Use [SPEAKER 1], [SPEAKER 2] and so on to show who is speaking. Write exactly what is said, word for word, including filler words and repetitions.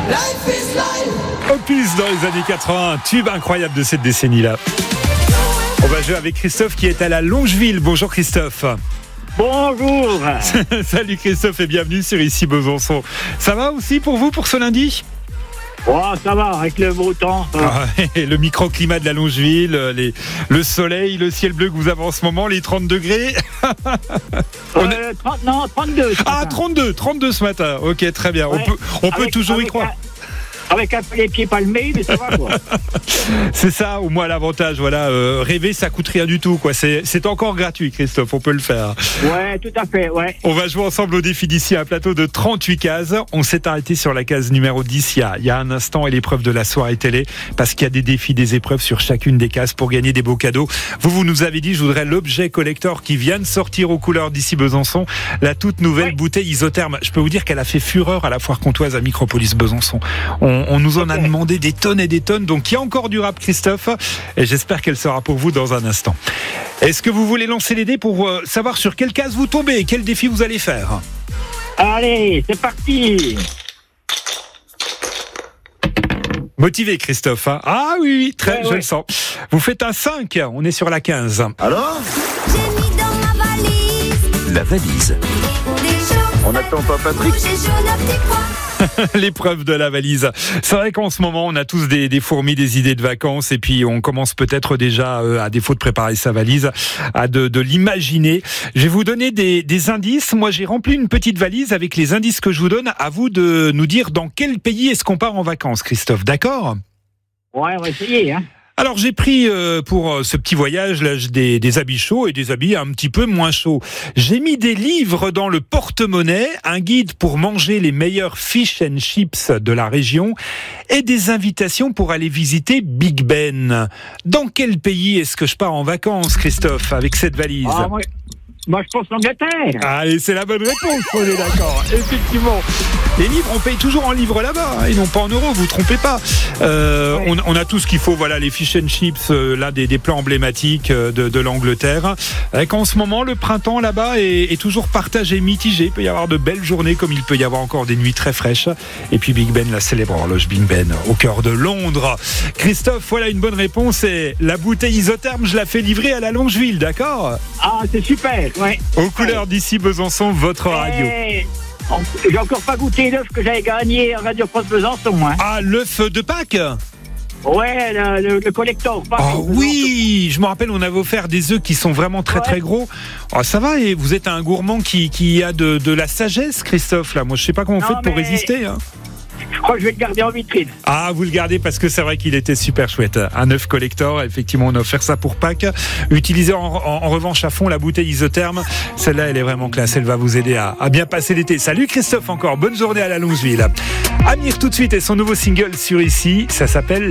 [SPEAKER 1] Opus dans les années quatre-vingts, tube incroyable de cette décennie-là. On va jouer avec Christophe qui est à la Longeville. Bonjour Christophe.
[SPEAKER 2] Bonjour.
[SPEAKER 1] Salut Christophe et bienvenue sur Ici Besançon. Ça va aussi pour vous pour ce lundi ?
[SPEAKER 2] Oh, ça va, avec le beau temps.
[SPEAKER 1] Ah, le microclimat de la Longeville, les, le soleil, le ciel bleu que vous avez en ce moment, les trente degrés.
[SPEAKER 2] On est... trente, non, trente-deux.
[SPEAKER 1] Ah, trente-deux, trente-deux ce matin. Ok, très bien. Ouais. On peut, on peut avec, toujours avec y croire.
[SPEAKER 2] Un... Avec un peu les pieds palmés, mais ça va quoi.
[SPEAKER 1] C'est ça, au moins l'avantage, voilà, euh, rêver ça coûte rien du tout quoi. C'est, c'est encore gratuit Christophe, on peut le faire.
[SPEAKER 2] Ouais, tout à fait, ouais.
[SPEAKER 1] On va jouer ensemble au défi d'ici, un plateau de trente-huit cases. On s'est arrêté sur la case numéro dix il y a, il y a un instant et l'épreuve de la soirée télé, parce qu'il y a des défis, des épreuves sur chacune des cases pour gagner des beaux cadeaux. Vous, vous nous avez dit, je voudrais l'objet collector qui vient de sortir aux couleurs d'Ici Besançon, la toute nouvelle ouais. bouteille isotherme. Je peux vous dire qu'elle a fait fureur à la foire comtoise à Micropolis Besançon. On, on nous en a demandé des tonnes et des tonnes, donc il y a encore du rap Christophe, et j'espère qu'elle sera pour vous dans un instant. Est-ce que vous voulez lancer les dés pour euh, savoir sur quelle case vous tombez et quel défi vous allez faire ?
[SPEAKER 2] Allez, c'est parti.
[SPEAKER 1] Motivé Christophe, hein ? Ah oui, oui, très, ouais, je ouais. le sens. Vous faites un cinq, on est sur la quinze.
[SPEAKER 3] Alors ?
[SPEAKER 4] J'ai mis dans ma valise
[SPEAKER 3] la valise. On n'attend pas Patrick.
[SPEAKER 1] L'épreuve de la valise. C'est vrai qu'en ce moment, on a tous des, des fourmis, des idées de vacances, et puis on commence peut-être déjà, euh, à défaut de préparer sa valise, à de, de l'imaginer. Je vais vous donner des, des indices. Moi, j'ai rempli une petite valise avec les indices que je vous donne. À vous de nous dire dans quel pays est-ce qu'on part en vacances, Christophe. D'accord ?
[SPEAKER 2] Ouais, on va essayer, hein.
[SPEAKER 1] Alors j'ai pris euh, pour ce petit voyage là, des, des habits chauds et des habits un petit peu moins chauds. J'ai mis des livres dans le porte-monnaie, un guide pour manger les meilleurs fish and chips de la région et des invitations pour aller visiter Big Ben. Dans quel pays est-ce que je pars en vacances, Christophe, avec cette valise ?
[SPEAKER 2] Ah, moi, moi je pense l'Angleterre.
[SPEAKER 1] Allez, c'est la bonne réponse, on est d'accord. Effectivement. Les livres, on paye toujours en livres là-bas, hein, et non pas en euros, vous ne trompez pas. Euh, ouais. on, on a tout ce qu'il faut, voilà, les fish and chips, euh, l'un des, des plats emblématiques de, de l'Angleterre. Avec en ce moment, le printemps là-bas est, est toujours partagé, mitigé. Il peut y avoir de belles journées, comme il peut y avoir encore des nuits très fraîches. Et puis Big Ben, la célèbre horloge Big Ben, au cœur de Londres. Christophe, voilà une bonne réponse. Et la bouteille isotherme, je la fais livrer à la Longeville, d'accord ?
[SPEAKER 2] Ah, c'est super, ouais.
[SPEAKER 1] Aux couleurs d'Ici Besançon, votre radio.
[SPEAKER 2] Hey. J'ai encore pas goûté l'œuf que j'avais gagné en Radio France Besançon. Hein.
[SPEAKER 1] Ah, l'œuf de Pâques ?
[SPEAKER 2] Ouais, le, le, le collector.
[SPEAKER 1] Oh oui, je me rappelle, on avait offert des œufs qui sont vraiment très ouais. très gros. Oh, ça va, et vous êtes un gourmand qui, qui a de, de la sagesse, Christophe, là. Moi, je sais pas comment vous faites pour mais... résister. Hein.
[SPEAKER 2] Je crois que je vais le garder en vitrine.
[SPEAKER 1] Ah, vous le gardez parce que c'est vrai qu'il était super chouette. Un œuf collector, effectivement, on a offert ça pour Pâques. Utilisez en, en, en revanche à fond la bouteille isotherme. Celle-là, elle est vraiment classe. Elle va vous aider à, à bien passer l'été. Salut Christophe encore. Bonne journée à la Longeville. Amir tout de suite et son nouveau single sur Ici. Ça s'appelle